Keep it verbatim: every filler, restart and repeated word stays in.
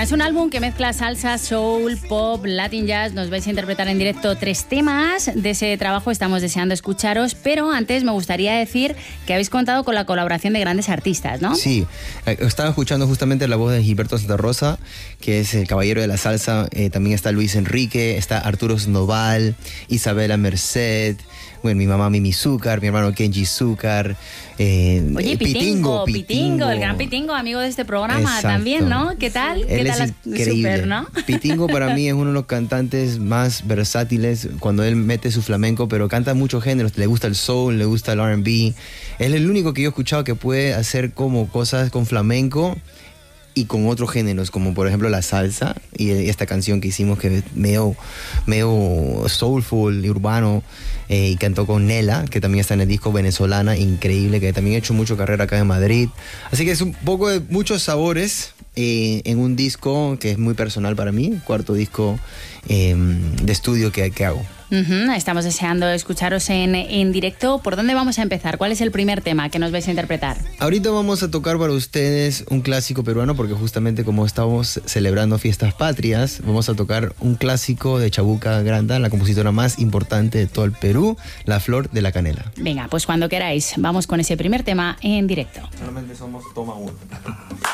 Es un álbum que mezcla salsa, soul, pop, latin jazz. Nos vais a interpretar en directo tres temas de ese trabajo. Estamos deseando escucharos, pero antes me gustaría decir que habéis contado con la colaboración de grandes artistas, ¿no? Sí, estaba escuchando justamente la voz de Gilberto Santa Rosa, que es el caballero de la salsa. Eh, también está Luis Enrique, está Arturo Sandoval, Isabela Merced, bueno, mi mamá Mimi Zúcar, mi hermano Kenji Zúcar. Eh, Oye, Pitingo, Pitingo, Pitingo, el gran Pitingo, amigo de este programa. Exacto. También, ¿no? ¿Qué tal? ¿Qué Él tal? Es increíble. Super, ¿no? Pitingo para mí es uno de los cantantes más versátiles cuando él mete su flamenco, pero canta muchos géneros. Le gusta el soul, le gusta el R and B. Él es el único que yo he escuchado que puede hacer como cosas con flamenco y con otros géneros, como por ejemplo la salsa y esta canción que hicimos que es medio, medio soulful y urbano, eh, y cantó con Nela, que también está en el disco Venezolana, increíble, que también ha hecho mucho carrera acá en Madrid. Así que es un poco de muchos sabores eh, en un disco que es muy personal para mí, cuarto disco eh, de estudio que, que hago. Uh-huh. Estamos deseando escucharos en, en directo. ¿Por dónde vamos a empezar? ¿Cuál es el primer tema que nos vais a interpretar? Ahorita vamos a tocar para ustedes un clásico peruano, porque justamente como estamos celebrando fiestas patrias, vamos a tocar un clásico de Chabuca Granda, la compositora más importante de todo el Perú, La Flor de la Canela. Venga, pues cuando queráis, vamos con ese primer tema en directo. Solamente somos toma uno.